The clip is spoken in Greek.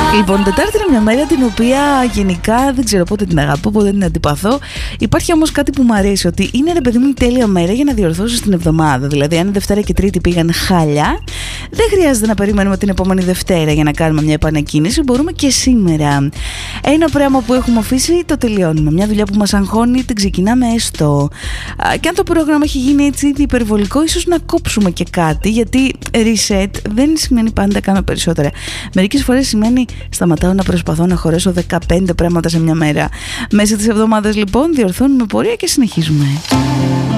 Λοιπόν, Τετάρτη είναι μια μέρα την οποία γενικά δεν ξέρω πότε την αγαπώ, πότε την αντιπαθώ. Υπάρχει όμως κάτι που μου αρέσει, ότι είναι ρε παιδί μου η τέλεια μέρα για να διορθώσεις την εβδομάδα. Δηλαδή, αν Δευτέρα και Τρίτη πήγαν χάλια, δεν χρειάζεται να περιμένουμε την επόμενη Δευτέρα για να κάνουμε μια επανεκκίνηση. Μπορούμε και σήμερα. Ένα πράγμα που έχουμε αφήσει το τελειώνουμε. Μια δουλειά που μας αγχώνει την ξεκινάμε έστω. Και αν το πρόγραμμα έχει γίνει έτσι ήδη υπερβολικό, ίσως να κόψουμε και κάτι, γιατί reset δεν σημαίνει πάντα κάνω περισσότερα. Μερικές φορές σημαίνει σταματάω να προσπαθώ να χωρέσω 15 πράγματα σε μια μέρα. Μέσα της εβδομάδας λοιπόν διορθώνουμε πορεία και συνεχίζουμε.